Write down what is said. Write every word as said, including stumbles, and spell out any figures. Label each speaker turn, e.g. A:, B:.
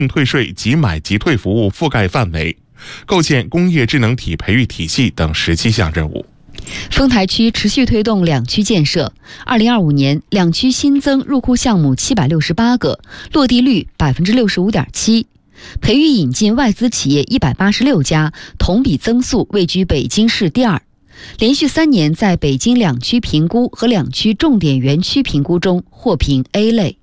A: 退税即买即退服务覆盖范围，构建工业智能体培育体系等十七项任务。
B: 丰台区持续推动两区建设，二零二五年两区新增入库项目七百六十八个，落地率百分之六十五点七，培育引进外资企业一百八十六家，同比增速位居北京市第二。连续三年在北京两区评估和两区重点园区评估中获评 A 类。